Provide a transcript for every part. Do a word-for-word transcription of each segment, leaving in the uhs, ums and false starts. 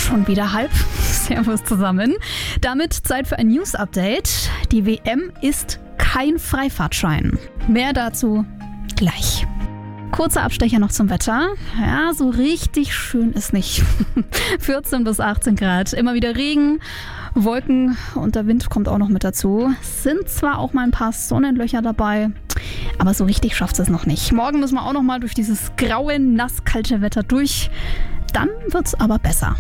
Schon wieder halb. Servus zusammen. Damit Zeit für ein News-Update. Die W M ist kein Freifahrtschein. Mehr dazu gleich. Kurzer Abstecher noch zum Wetter. Ja, so richtig schön ist nicht. vierzehn bis achtzehn Grad. Immer wieder Regen, Wolken und der Wind kommt auch noch mit dazu. Es sind zwar auch mal ein paar Sonnenlöcher dabei, aber so richtig schafft es noch nicht. Morgen müssen wir auch noch mal durch dieses graue, nass-kalte Wetter durch. Dann wird's aber besser.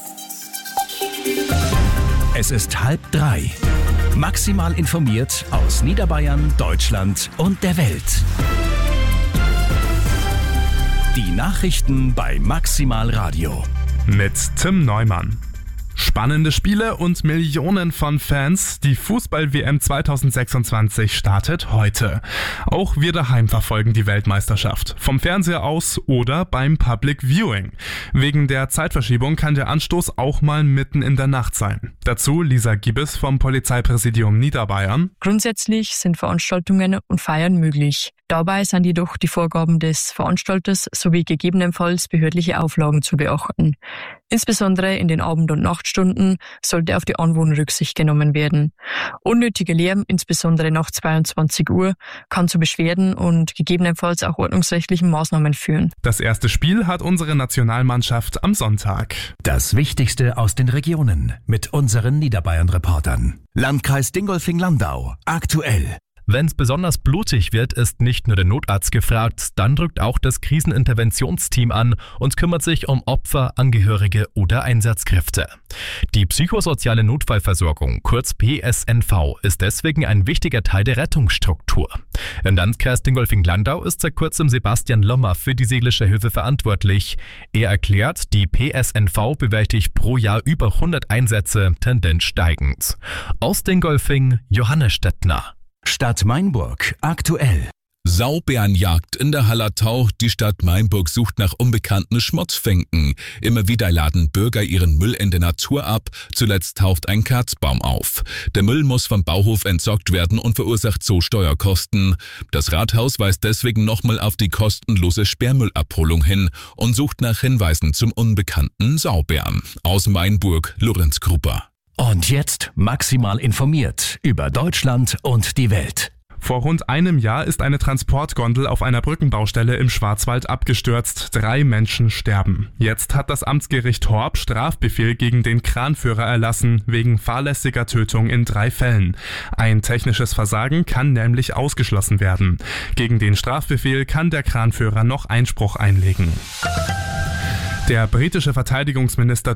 Es ist halb drei. Maximal informiert aus Niederbayern, Deutschland und der Welt. Die Nachrichten bei Maximal Radio. Mit Tim Neumann. Spannende Spiele und Millionen von Fans. Die Fußball-W M zwanzig sechsundzwanzig startet heute. Auch wir daheim verfolgen die Weltmeisterschaft. Vom Fernseher aus oder beim Public Viewing. Wegen der Zeitverschiebung kann der Anstoß auch mal mitten in der Nacht sein. Dazu Lisa Giebes vom Polizeipräsidium Niederbayern. Grundsätzlich sind Veranstaltungen und Feiern möglich. Dabei sind jedoch die Vorgaben des Veranstalters sowie gegebenenfalls behördliche Auflagen zu beachten. Insbesondere in den Abend- und Nachtstunden sollte auf die Anwohner Rücksicht genommen werden. Unnötiger Lärm, insbesondere nach zweiundzwanzig Uhr, kann zu Beschwerden und gegebenenfalls auch ordnungsrechtlichen Maßnahmen führen. Das erste Spiel hat unsere Nationalmannschaft am Sonntag. Das Wichtigste aus den Regionen mit unseren Niederbayern-Reportern. Landkreis Dingolfing-Landau. Aktuell. Wenn es besonders blutig wird, ist nicht nur der Notarzt gefragt, dann drückt auch das Kriseninterventionsteam an und kümmert sich um Opfer, Angehörige oder Einsatzkräfte. Die psychosoziale Notfallversorgung, kurz P S N V, ist deswegen ein wichtiger Teil der Rettungsstruktur. Im Landkreis Dingolfing-Landau ist seit kurzem Sebastian Lommer für die seelische Hilfe verantwortlich. Er erklärt, die P S N V bewältigt pro Jahr über hundert Einsätze, Tendenz steigend. Aus Dingolfing, Johannes Stettner. Stadt Mainburg aktuell. Saubärenjagd in der Hallertau. Die Stadt Mainburg sucht nach unbekannten Schmutzfinken. Immer wieder laden Bürger ihren Müll in der Natur ab. Zuletzt taucht ein Kerzbaum auf. Der Müll muss vom Bauhof entsorgt werden und verursacht so Steuerkosten. Das Rathaus weist deswegen nochmal auf die kostenlose Sperrmüllabholung hin und sucht nach Hinweisen zum unbekannten Saubären. Aus Mainburg, Lorenz Krupper. Und jetzt maximal informiert über Deutschland und die Welt. Vor rund einem Jahr ist eine Transportgondel auf einer Brückenbaustelle im Schwarzwald abgestürzt. Drei Menschen sterben. Jetzt hat das Amtsgericht Horb Strafbefehl gegen den Kranführer erlassen, wegen fahrlässiger Tötung in drei Fällen. Ein technisches Versagen kann nämlich ausgeschlossen werden. Gegen den Strafbefehl kann der Kranführer noch Einspruch einlegen. Der britische Verteidigungsminister